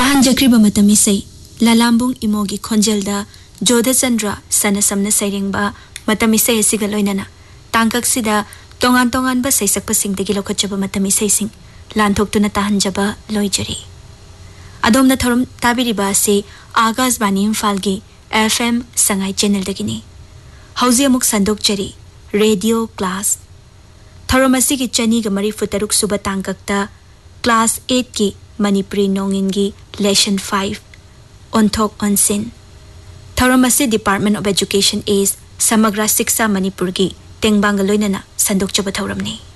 ताहन जक्रिबा मतमिसै लालाम्बुंग इमोगी खोंजेलदा जोधा चंद्र सनसमना सैरेंबा मतमिसै असिगा लोइनना तांकक्सिदा तोंगान तोंगानबा सैसकपसिंगदगी लोखचबा मतमिसैसिंग लानथोक्तुना ताहनजबा लोइजरी अदोमना थोरम ताबिरिबा से Akashvani इम्फालगी FM Sangai channel दगिनी हौजी अमुक संदोकचरी रेडियो क्लास थोरमसी की चनी ग मरी फुतरुक सुबा तांकक्ता क्लास 8 की Manipuri नोंगिनगी lesson 5 ओंथोक ओनसिन थोरमसी department of education is समग्र शिक्षा मणिपुर की तेंगबांग लोइनना संदोकचबा थोरमनी